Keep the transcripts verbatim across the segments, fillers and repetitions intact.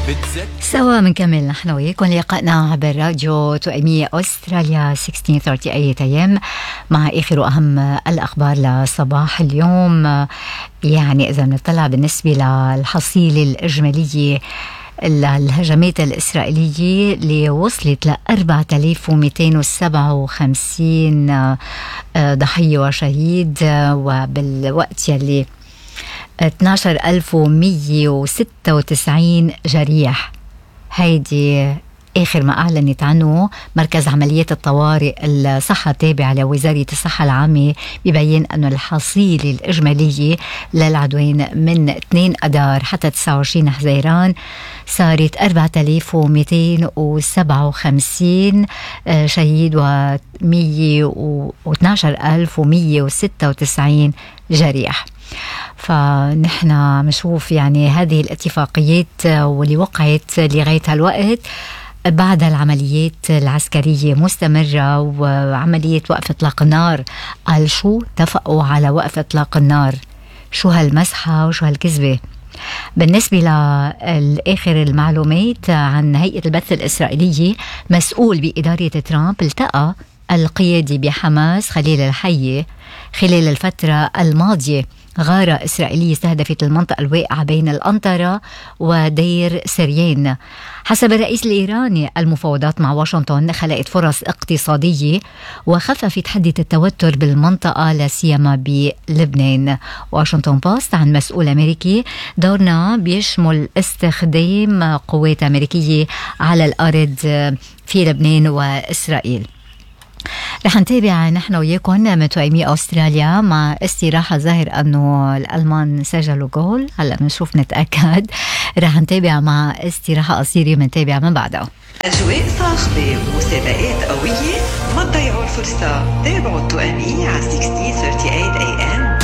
سوا منكمل نحن وياكم لقائنا عبر راديو توأمية أستراليا ستة عشر ثلاثين إيه إم مع آخر وأهم الأخبار لصباح اليوم. يعني إذا نطلع بالنسبة للحصيلة الإجمالية الهجمات الإسرائيلية اللي وصلت ل أربعة آلاف ومئتين وسبعة وخمسين ضحية وشهيد، وبالوقت يلي اثني عشر ألف ومئة وستة وتسعين جريح. هيدي آخر ما أعلنت عنه مركز عمليات الطوارئ الصحة التابع لوزارة الصحة العامة، بيبين أن الحصيلة الإجمالية للعدوين من اثنين أدار حتى تسعة وعشرين حزيران صارت أربعة آلاف ومئتين وسبعة وخمسين شهيد و مئة واثني عشر ألف ومئة وستة وتسعين جريح. فنحن نشوف يعني هذه الاتفاقيات واللي وقعت لغاية هالوقت بعد العمليات العسكرية مستمرة وعملية وقف إطلاق النار. قال شو اتفقوا على وقف إطلاق النار؟ شو هالمسحة وشو هالكذبة؟ بالنسبة لآخر المعلومات عن هيئة البث الإسرائيلية، مسؤول بإدارة ترامب التقى القيادي بحماس خليل الحية خلال الفترة الماضية. غارة إسرائيلية استهدفت المنطقة الواقعة بين الأنطرة ودير سريان. حسب الرئيس الإيراني، المفاوضات مع واشنطن خلقت فرص اقتصادية وخففت حدة التوتر بالمنطقة لا سيما بلبنان. واشنطن بوست عن مسؤول أمريكي، دورنا بيشمل استخدام قوات أمريكية على الأرض في لبنان وإسرائيل. رح نتابع نحن وياكم من توأمية أستراليا مع استراحة. ظاهر أنه الألمان سجلوا جول، هلأ نشوف نتأكد. رح نتابع مع استراحة قصيرة ونتابع من بعدها. أجواء صاخبة ومسابقات قوية، ما تضيعوا الفرصة. تابعوا التوأمية على ستة عشر ثلاثين إيه إم.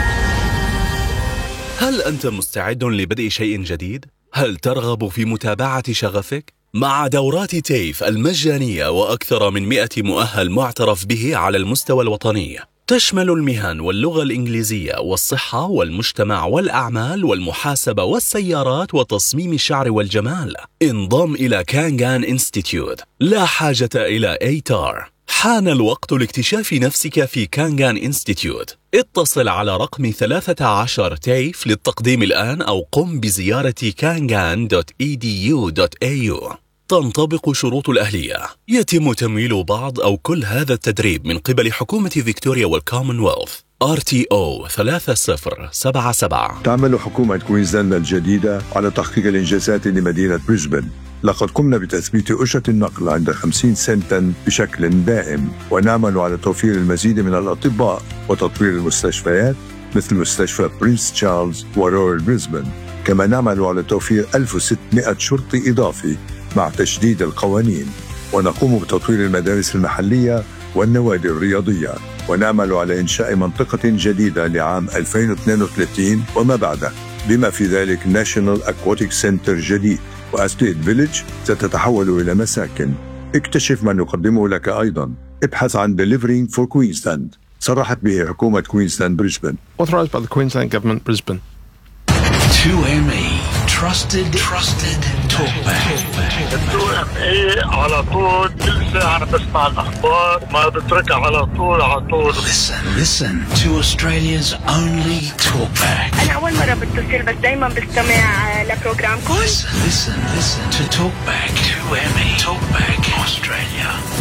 هل أنت مستعد لبدء شيء جديد؟ هل ترغب في متابعة شغفك؟ مع دورات تيف المجانية وأكثر من مئة مؤهل معترف به على المستوى الوطني، تشمل المهن واللغة الإنجليزية والصحة والمجتمع والأعمال والمحاسبة والسيارات وتصميم الشعر والجمال. انضم إلى كانغان إنستيتيوت، لا حاجة إلى إيتار. حان الوقت لاكتشاف نفسك في كانغان إنستيتيوت. اتصل على رقم ثلاثة عشر تيف للتقديم الآن، أو قم بزيارة كانغان دوت إي دي يو دوت إيه يو. تنطبق شروط الأهلية. يتم تمويل بعض أو كل هذا التدريب من قبل حكومة فيكتوريا والكومنولث. آر تي أو ثلاثة صفر سبعة سبعة. تعمل حكومة كوينزلاند الجديدة على تحقيق الإنجازات لمدينة بريسبن. لقد قمنا بتثبيت أجرة النقل عند خمسين سنتا بشكل دائم، ونعمل على توفير المزيد من الأطباء وتطوير المستشفيات مثل مستشفى برنس تشارلز ورويال بريسبن. كما نعمل على توفير ألف وستمئة شرطي إضافي مع تشديد القوانين، ونقوم بتطوير المدارس المحلية والنوادي الرياضية، ونعمل على إنشاء منطقة جديدة لعام ألفين واثنين وثلاثين وما بعده، بما في ذلك ناشونال أكواتيك سنتر جديد، وأستيت فيليج ستتحول إلى مساكن. اكتشف ما نقدمه لك أيضا. ابحث عن Delivering for Queensland، صرحت به حكومة كوينزلاند بريسبن. Authorized by the Queensland Government, Brisbane. تو إم إيه Trusted Trusted Talkback. تو إم إيه على طول كل ساعة أنا بسمع الأخبار وما بتركها على طول على طول. Listen Listen to Australia's only talkback. أنا أول مرة بتصل بس دايما بستمع لبروجرامكم. Listen Listen Listen to Talkback. تو إم إيه Talkback Australia.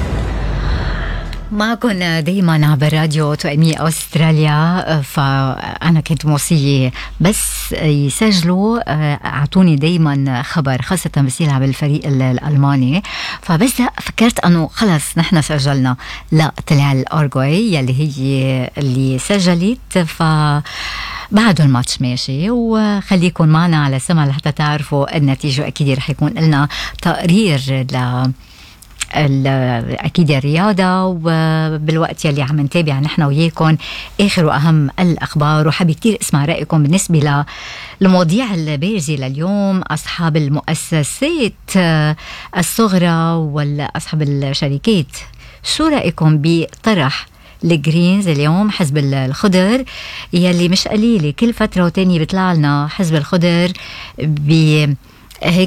معكم دايما عبر راديو توأمية أستراليا. فأنا كنت موصية بس يسجلوا، أعطوني دايما خبر، خاصة بس يلعب الفريق الألماني. فبس فكرت أنه خلص نحن سجلنا، لا طلع الأورغواي يلي هي اللي سجلت. ف بعده الماتش ماشي، وخليكم معنا على سمع لحتى تعرفوا النتيجة. أكيد رح يكون لنا تقرير ل أكيد الرياضة، وبالوقت يلي عم نتابع نحن وياكم آخر وأهم الأخبار. وحابة كتير اسمع رأيكم بالنسبة للمواضيع البارزة لليوم. أصحاب المؤسسات الصغرى والأصحاب الشركات، شو رأيكم بطرح الجرينز اليوم؟ حزب الخضر يلي مش قليلة، كل فترة وتانية بيطلع لنا حزب الخضر ب هيك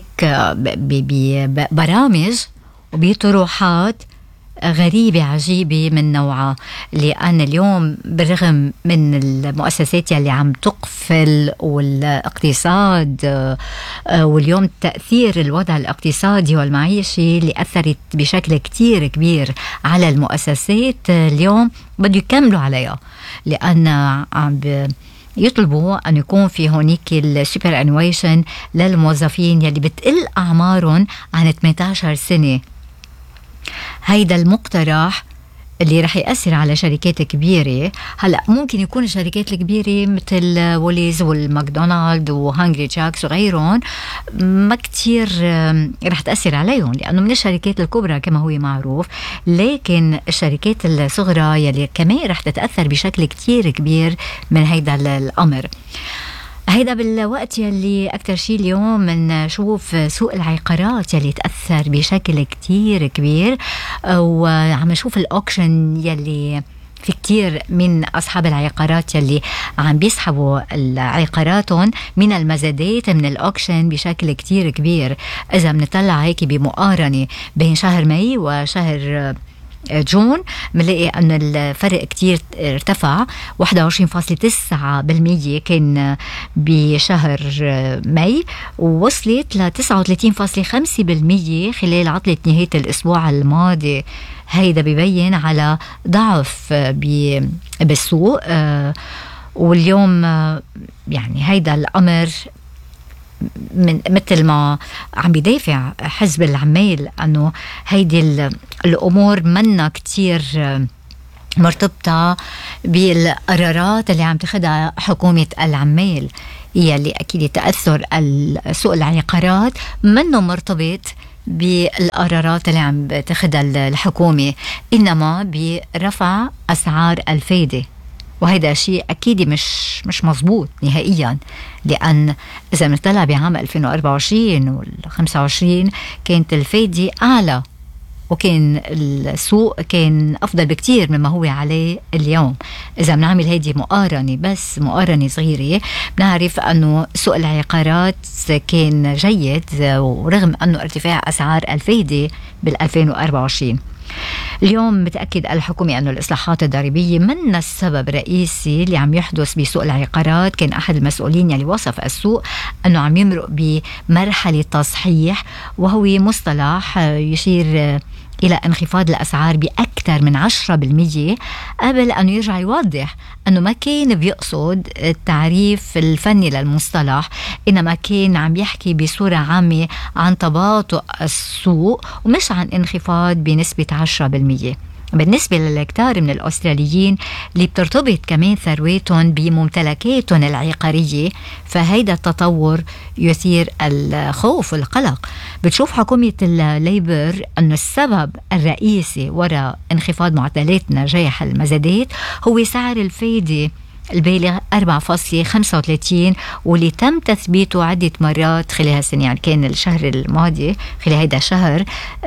ببرامج وبطروحات غريبة عجيبة من نوعها. لأن اليوم بالرغم من المؤسسات يلي عم تقفل والاقتصاد واليوم تأثير الوضع الاقتصادي والمعيشي اللي أثرت بشكل كتير كبير على المؤسسات، اليوم بده يكملوا عليها، لأن عم يطلبوا أن يكون في هونيك السوبر أنويشن للموظفين يلي بتقل أعمارهم عن ثمانية عشر سنة. هيدا المقترح اللي رح يأثر على شركات كبيرة. هلأ ممكن يكون الشركات الكبيرة مثل ووليز والماكدونالد وهانجري جاكس وغيرهم ما كتير رح تأثر عليهم لأنه من الشركات الكبرى كما هو معروف، لكن الشركات الصغرى يلي كمان رح تتأثر بشكل كتير كبير من هيدا الأمر. هيدا بالوقت يلي أكتر شيء اليوم نشوف سوق العقارات يلي تأثر بشكل كتير كبير، وعم نشوف الأوكشن يلي في كتير من أصحاب العقارات يلي عم بيسحبوا عقاراتهم من المزادات من الأوكشن بشكل كتير كبير. إذا بنطلع هيك بمقارنة بين شهر ماي وشهر جون بنلاقي أن الفرق كتير ارتفع، واحد وعشرين فاصلة تسعة بالمية كان بشهر ماي ووصلت ل تسعة وثلاثين فاصلة خمسة بالمية خلال عطلة نهاية الأسبوع الماضي. هيدا بيبين على ضعف بالسوق، واليوم يعني هيدا الأمر من مثل ما عم بيدافع حزب العمال أنه هيدي الأمور منا كتير مرتبطة بالقرارات اللي عم تاخدها حكومة العمال، يلي أكيد تأثر سوق العقارات منه مرتبط بالقرارات اللي عم تاخدها الحكومة، إنما برفع أسعار الفايدة. وهذا شيء أكيد مش مش مزبوط نهائيا، لأن إذا نطلع بعام ألفين وأربعة وعشرين وخمسة وعشرين كانت الفايدة أعلى وكان السوق كان أفضل بكتير مما هو عليه اليوم. إذا بنعمل هيدي مقارنة بس مقارنة صغيرة بنعرف أنه سوق العقارات كان جيد ورغم أنه ارتفاع أسعار الفايدة بالألفين وأربعة وعشرين. اليوم متأكد الحكومة أنه الإصلاحات الضريبية من السبب الرئيسي اللي عم يحدث بسوق العقارات. كان أحد المسؤولين يلي وصف السوق أنه عم يمرق بمرحلة تصحيح، وهو مصطلح يشير إلى انخفاض الأسعار بأكثر من عشرة بالمية، قبل أن يرجع يوضح أنه ما كان بيقصد التعريف الفني للمصطلح، إنما كان عم يحكي بصورة عامة عن تباطؤ السوق ومش عن انخفاض بنسبة عشرة بالمية. بالنسبة للكتار من الأستراليين اللي بترتبط كمان ثرواتهم بممتلكاتهم العقارية، فهيدا التطور يثير الخوف والقلق. بتشوف حكومة الليبر أن السبب الرئيسي وراء انخفاض معدلات نجاح المزادات هو سعر الفايدة البالغ أربعة فاصلة خمسة وثلاثين واللي تم تثبيته عدة مرات خلال هالسنة. يعني كان الشهر الماضي خلال هيدا الشهر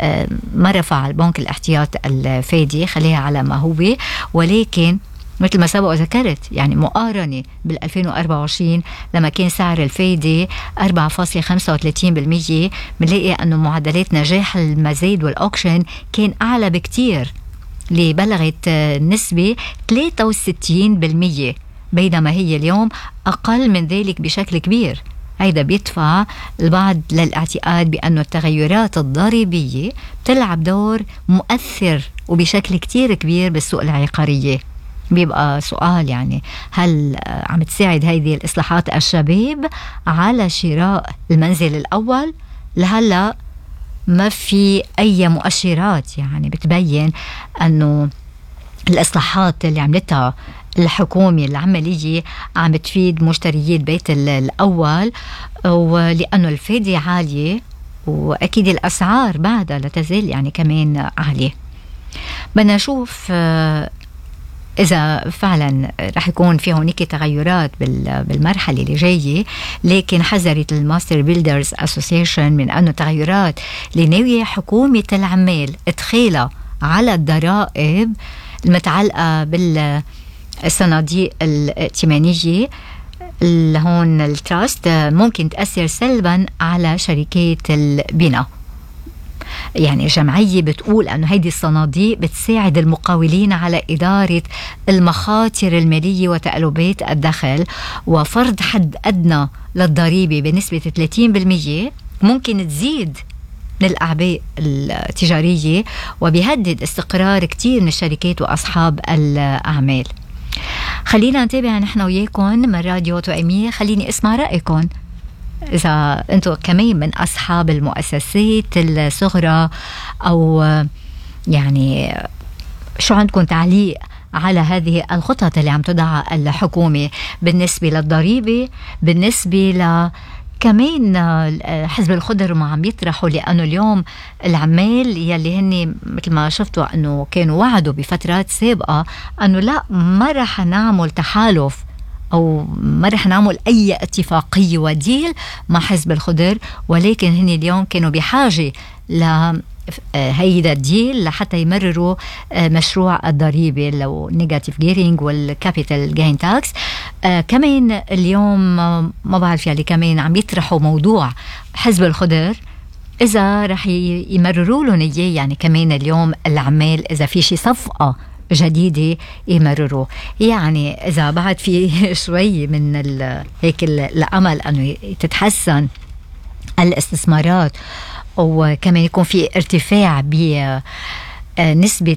ما رفع البنك الاحتياط الفايدة، خليها على ما هو، ولكن مثل ما سبق وذكرت يعني مقارنة بالألفين وأربعة وعشرين لما كان سعر الفايدة أربعة فاصلة خمسة وثلاثين بالمية بنلاقي أنه معدلات نجاح المزاد والأوكشن كان أعلى بكتير اللي بلغت نسبة ثلاثة وستين بالمية، بينما هي اليوم أقل من ذلك بشكل كبير. هيدا بيدفع البعض للاعتقاد بأن التغيرات الضريبية تلعب دور مؤثر وبشكل كتير كبير بالسوق العقارية. بيبقى سؤال يعني هل عم تساعد هذه الإصلاحات الشباب على شراء المنزل الأول؟ لهلأ ما في أي مؤشرات يعني بتبين أنه الإصلاحات اللي عملتها الحكومة العملية عم تفيد مشتريي البيت الأول، ولأنه الفائدة عالية وأكيد الأسعار بعدها لا تزال يعني كمان عالية. بدنا نشوف إذا فعلا رح يكون في هونيك تغيرات بالمرحلة اللي جاية، لكن حذرت الماستر بيلدرز أسوسيشن من أنه تغيرات اللي ناوية حكومة العمال إدخالها على الضرائب المتعلقة بالصناديق الائتمانية هون التراست ممكن تأثر سلبا على شركات البناء. يعني جمعية بتقول أنه هيدي الصناديق بتساعد المقاولين على إدارة المخاطر المالية وتقلبات الدخل، وفرض حد أدنى للضريبة بنسبة ثلاثين بالمية ممكن تزيد من الأعباء التجارية وبيهدد استقرار كتير من الشركات وأصحاب الأعمال. خلينا نتابع نحن وياكم من راديو توأمية. خليني اسمع رأيكم إذا أنتم كمان من أصحاب المؤسسات الصغرى، أو يعني شو عندكم تعليق على هذه الخطط اللي عم تضع الحكومة بالنسبة للضريبة، بالنسبة ل كمان حزب الخضر ما عم يطرحوا، لأنه اليوم العمال يلي هني مثل ما شفتوا أنه كانوا وعدوا بفترات سابقة أنه لا ما رح نعمل تحالف أو ما رح نعمل أي اتفاقية وديل مع حزب الخضر، ولكن هني اليوم كانوا بحاجة ل هيدا الديل لحتى يمرروا مشروع الضريبة لو نيجاتيف جيرينج والكابيتال جين تاكس. كمان اليوم ما بعرف يعني كمان عم يطرحوا موضوع حزب الخضر إذا رح يمرروا لهم إياه، يعني كمان اليوم العمال إذا في شي صفقة جديدة يمرروا. يعني إذا بعد في شوي من هيك الأمل أنه تتحسن الاستثمارات وكمان يكون في ارتفاع بنسبة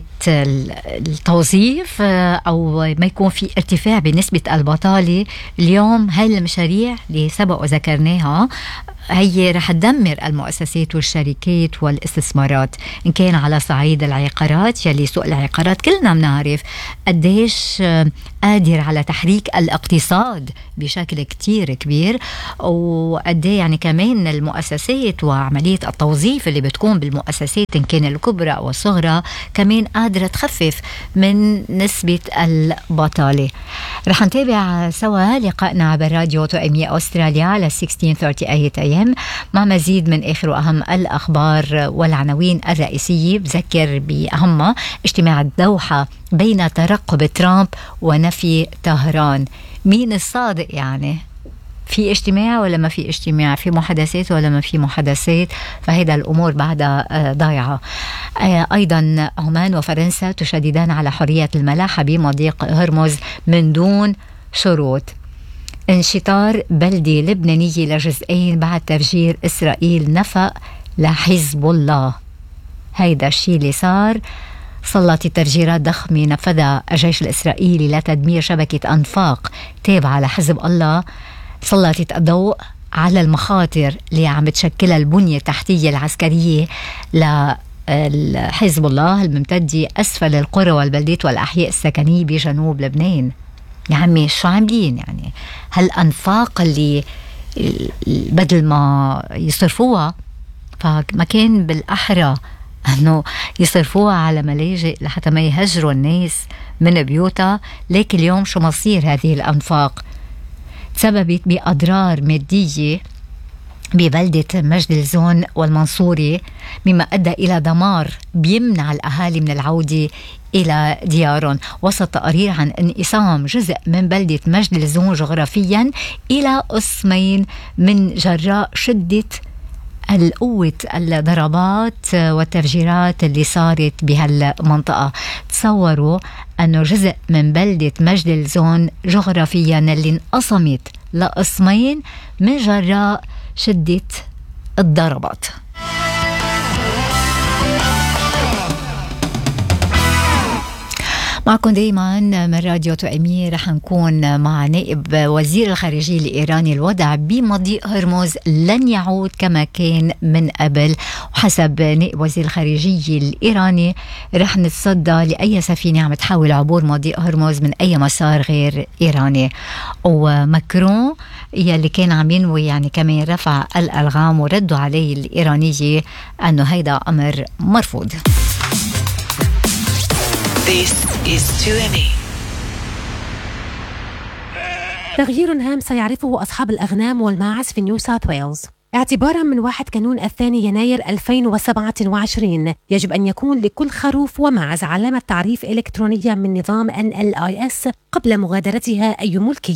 التوظيف أو ما يكون في ارتفاع بنسبة البطالة، اليوم هاي المشاريع اللي سبق وذكرناها هي رح تدمر المؤسسات والشركات والاستثمارات، إن كان على صعيد العقارات يلي سوق العقارات كلنا بنعرف قديش قادر على تحريك الاقتصاد بشكل كتير كبير، وقديه يعني كمان المؤسسات وعملية التوظيف اللي بتكون بالمؤسسات إن كان الكبرى أو الصغرى كمان قادرة تخفف من نسبة البطالة. رح نتابع سوا لقائنا عبر راديو توأمية أستراليا على ستة عشر ثلاثين أي أم مع مزيد من آخر وأهم الأخبار والعناوين الرئيسية. بذكر بأهمها: اجتماع الدوحة بين ترقب ترامب ونفي طهران. مين الصادق؟ يعني في اجتماع ولا ما في اجتماع؟ في محادثات ولا ما في محادثات؟ فهذا الأمور بعدها ضايعة. أيضا عمان وفرنسا تشددان على حرية الملاحة بمضيق هرمز من دون شروط. انشطار بلدة لبنانية لجزئين بعد تفجير إسرائيل نفق لحزب الله. هيدا الشيء اللي صار سلطت تفجيرات ضخمة نفذها الجيش الإسرائيلي لتدمير شبكة أنفاق تابعة لحزب الله، سلطت الضوء على المخاطر اللي عم تشكلها البنية التحتية العسكرية لحزب الله الممتدة أسفل القرى والبلدات والأحياء السكنية بجنوب لبنان. يا عمي شو عاملين؟ يعني هالأنفاق اللي بدل ما يصرفوها فما كان بالأحرى أنه يصرفوها على ملاجئ لحتى ما يهجروا الناس من بيوتها. لكن اليوم شو مصير هذه الأنفاق؟ تسببت بأضرار مادية ببلدة مجدلزون والمنصوري، مما أدى إلى دمار بيمنع الأهالي من العودة إلى ديارهم، وسط تقارير عن انقسام جزء من بلدة مجدلزون جغرافيا إلى قسمين من جراء شدة القوة الضربات والتفجيرات اللي صارت بهالمنطقة. تصوروا أنه جزء من بلدة مجدلزون جغرافيا اللي انقسمت لقسمين من جراء شدة الضربات. معكم دايما من راديو توأمية. رح نكون مع نائب وزير الخارجية الإيراني. الوضع بمضيق هرمز لن يعود كما كان من قبل، وحسب نائب وزير الخارجية الإيراني رح نتصدى لأي سفينة عم تحاول عبور مضيق هرمز من أي مسار غير إيراني. وماكرون يلي كان عم ينوي يعني كمان رفع الألغام وردوا عليه الإيرانية أنه هيدا أمر مرفوض. This is توأمية. تغيير هام سيعرفه أصحاب الأغنام والماعز في نيو ساوث ويلز. اعتبارا من واحد كانون الثاني يناير ألفين وسبعة وعشرين يجب أن يكون لكل خروف وماعز علامة تعريف إلكترونية من نظام إن إل آي إس قبل مغادرتها أي ملكية.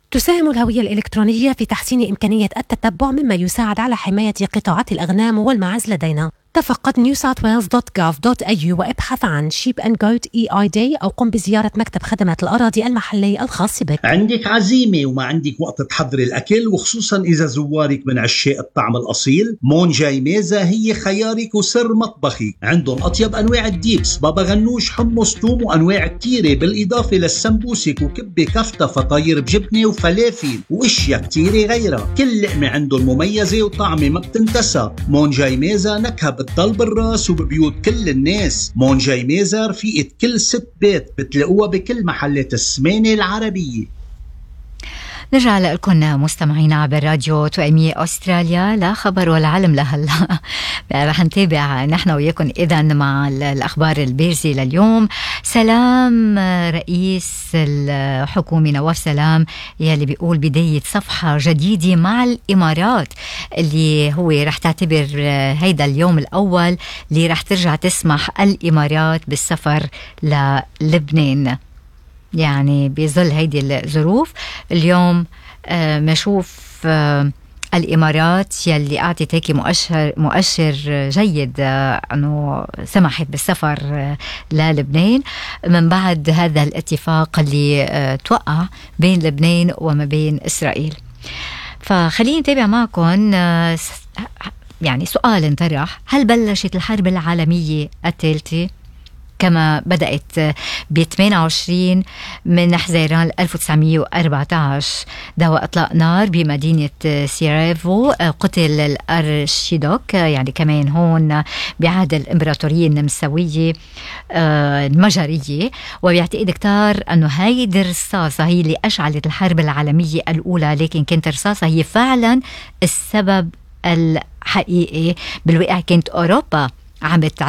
تساهم الهوية الإلكترونية في تحسين إمكانية التتبع، مما يساعد على حماية قطاعات الأغنام والماعز لدينا. تفقد نيو ساوث ويلز دوت جوف دوت إيه يو وابحث عن شيب أند جوت إي آي داي أو قم بزيارة مكتب خدمات الأراضي المحلي الخاص بك. عندك عزيمة وما عندك وقت تحضري الأكل، وخصوصا إذا زوارك من عشاق الطعم الأصيل، مون جاي ميزة هي خيارك وسر مطبخي. عندهم أطيب أنواع الديبس، بابا غنوش، حمص، توم وأنواع كتيرة، بالإضافة للسمبوسك وكبة كفتة، فطاير بجبنة وفلافل وإشياء كتيرة غيرها. كل لقمة عندهم مميزة وطعمة ما بتنتسى. مون جاي ميزة نكهة بتضل بالراس وببيوت كل الناس. مون جاي ميزة رفيقة كل ست بيت، بتلاقوها بكل محلات السمانة العربية. نرجع لكم مستمعين عبر راديو توأمية أستراليا. لا خبر ولا علم لهلا. رح نتابع نحن وياكم إذا مع الأخبار البارزة لليوم. سلام رئيس الحكومة نواف سلام يلي بيقول بداية صفحة جديدة مع الإمارات، اللي هو رح تعتبر هيدا اليوم الأول اللي رح ترجع تسمح الإمارات بالسفر للبنان. يعني بظل هيدي الظروف اليوم آه ما نشوف آه الإمارات يلي أعطت هيك مؤشر مؤشر جيد آه أنه سمحت بالسفر آه للبنان من بعد هذا الاتفاق اللي آه توقع بين لبنان وما بين إسرائيل. فخليني نتابع معكم آه يعني سؤال انطرح: هل بلشت الحرب العالمية الثالثة كما بدأت ب ثمانية وعشرين من حزيران ألف وتسعمية وأربعة عشر دعوى إطلاق نار بمدينة سيرافو؟ قتل الأرشيدوك يعني كمان هون بعهد الإمبراطورية النمساوية المجرية، وبيعتقد كتار أنه هيدي الرصاصة هي اللي أشعلت الحرب العالمية الأولى، لكن كانت الرصاصة هي فعلا السبب الحقيقي. بالواقع كانت أوروبا عم